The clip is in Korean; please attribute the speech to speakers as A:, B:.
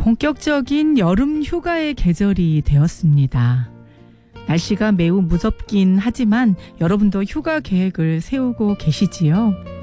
A: 본격적인 여름 휴가의 계절이 되었습니다. 날씨가 매우 무섭긴 하지만 여러분도 휴가 계획을 세우고 계시지요?